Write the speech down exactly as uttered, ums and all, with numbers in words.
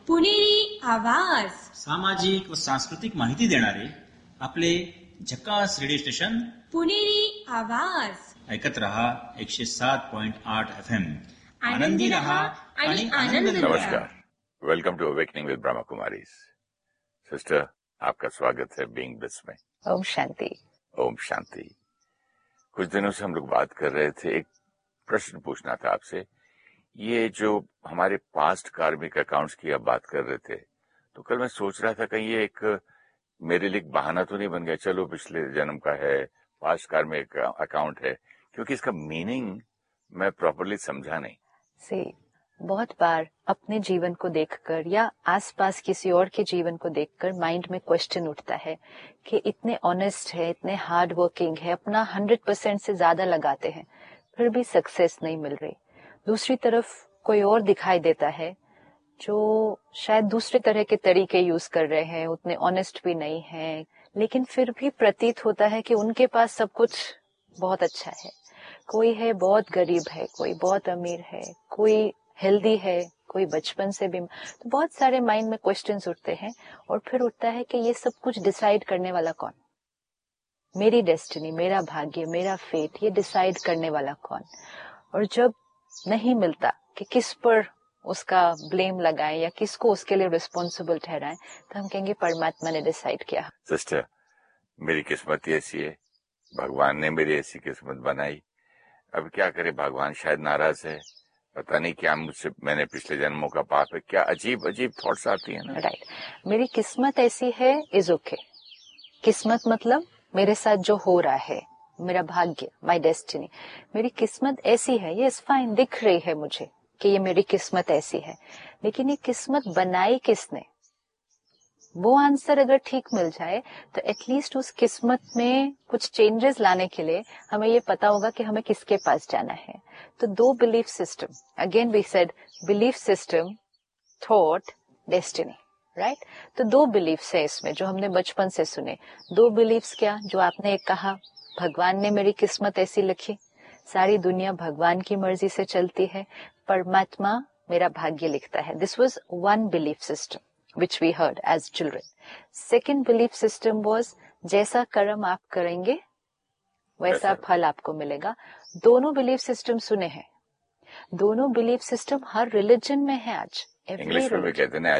पुणेरी आवाज, सामाजिक व सांस्कृतिक माहिती देणारे आपले झकास रेडिओ स्टेशन पुणेरी आवाज. ऐकत रहा एकशे सात पॉइंट आठ एफ एम. आनंदी रहा आणि आनंद लुटा. नमस्कार, welcome to awakening with Brahma Kumaris. Sister, आपका स्वागत है बीइंग ब्लिस में. ओम शांति. ओम शांति. कुछ दिनों से हम लोग बात कर रहे थे, एक प्रश्न पूछना था आपसे. ये जो हमारे पास्ट कार्मिक अकाउंट्स की आप बात कर रहे थे, तो कल मैं सोच रहा था कहीं ये एक मेरे लिए बहाना तो नहीं बन गया, चलो पिछले जन्म का है, पास्ट कार्मिक अकाउंट है, क्योंकि इसका मीनिंग मैं प्रॉपर्ली समझा नहीं. से बहुत बार अपने जीवन को देखकर या आसपास किसी और के जीवन को देखकर माइंड में क्वेश्चन उठता है कि इतने ऑनेस्ट है, इतने हार्ड वर्किंग है, अपना हंड्रेड परसेंट से ज्यादा लगाते हैं, फिर भी सक्सेस नहीं मिल रही. दूसरी तरफ कोई और दिखाई देता है जो शायद दूसरे तरह के तरीके यूज कर रहे हैं, उतने ऑनेस्ट भी नहीं है, लेकिन फिर भी प्रतीत होता है कि उनके पास सब कुछ बहुत अच्छा है. कोई है बहुत गरीब है, कोई बहुत अमीर है, कोई हेल्दी है, कोई बचपन से भी. तो बहुत सारे माइंड में क्वेश्चंस उठते हैं और फिर उठता है कि ये सब कुछ डिसाइड करने वाला कौन? मेरी डेस्टिनी, मेरा भाग्य, मेरा फेट, ये डिसाइड करने वाला कौन? और जब नहीं मिलता कि किस पर उसका ब्लेम लगाएं या किसको उसके लिए रिस्पॉन्सिबल ठहराएं, तो हम कहेंगे परमात्मा ने डिसाइड किया. सिस्टर, मेरी किस्मत ही ऐसी है, भगवान ने मेरी ऐसी किस्मत बनाई. अब क्या करे, भगवान शायद नाराज है, पता नहीं क्या मुझसे, मैंने पिछले जन्मों का पाप है. क्या अजीब अजीब थॉट्स आती है ना. Right right. मेरी किस्मत ऐसी है इज ओके. किस्मत मतलब मेरे साथ जो हो रहा है, मेरा भाग्य, माय डेस्टिनी, मेरी किस्मत ऐसी है, ये फाइन, दिख रही है मुझे कि ये मेरी किस्मत ऐसी है. लेकिन ये किस्मत बनाई किसने? वो आंसर अगर ठीक मिल जाए तो एटलीस्ट उस किस्मत में कुछ चेंजेस लाने के लिए हमें ये पता होगा कि हमें किसके पास जाना है. तो दो belief system, again we said belief system, thought, destiny, right. तो दो बिलीफ्स है इसमें जो हमने बचपन से सुने. दो बिलीफ्स क्या? जो आपने एक कहा, भगवान ने मेरी किस्मत ऐसी लिखी, सारी दुनिया भगवान की मर्जी से चलती है, परमात्मा मेरा भाग्य लिखता है. This was one belief system which we heard as children. Second belief system was जैसा कर्म आप करेंगे वैसा फल आपको मिलेगा. दोनों बिलीफ सिस्टम सुने हैं, दोनों बिलीफ सिस्टम हर रिलीजन में है आज. इंग्लिश में भी कहते हैं